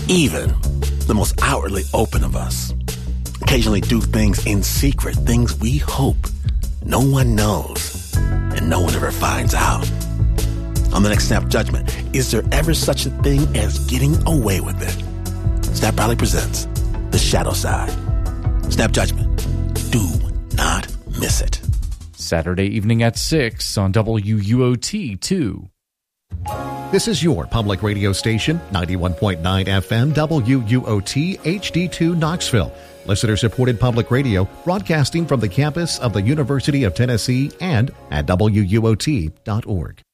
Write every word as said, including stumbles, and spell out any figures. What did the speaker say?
Even the most outwardly open of us occasionally do things in secret, things we hope no one knows and no one ever finds out. On the next Snap Judgment, is there ever such a thing as getting away with it? Snap proudly presents The Shadow Side. Snap Judgment. Do not miss it. Saturday evening at six on W U O T two. This is your public radio station, ninety-one point nine F M, W U O T, H D two Knoxville. Listener-supported public radio broadcasting from the campus of the University of Tennessee and at W U O T dot org.